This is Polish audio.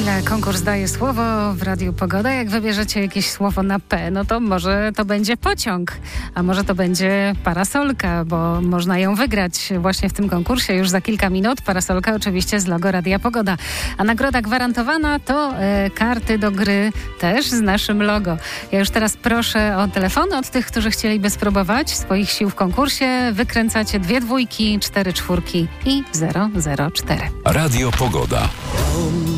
chwilę konkurs Daje Słowo w Radiu Pogoda. Jak wybierzecie jakieś słowo na P, no to może to będzie pociąg, a może to będzie parasolka, bo można ją wygrać właśnie w tym konkursie już za kilka minut. Parasolka oczywiście z logo Radia Pogoda. A nagroda gwarantowana to karty do gry też z naszym logo. Ja już teraz proszę o telefony od tych, którzy chcieliby spróbować swoich sił w konkursie. Wykręcacie 2 dwójki, 4 czwórki i 004. Radio Pogoda.